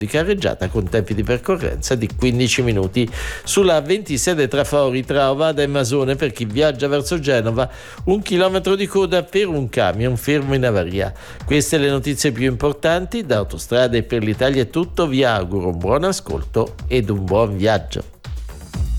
di carreggiata con tempi di percorrenza di 15 minuti. Sulla 26 tra Fori, tra Ovada e Masone, per chi viaggia verso Genova, 1 chilometro di coda per un camion fermo in avaria. Queste le notizie più importanti da Autostrade e per l'Italia è tutto. Vi auguro un buon ascolto ed un buon viaggio.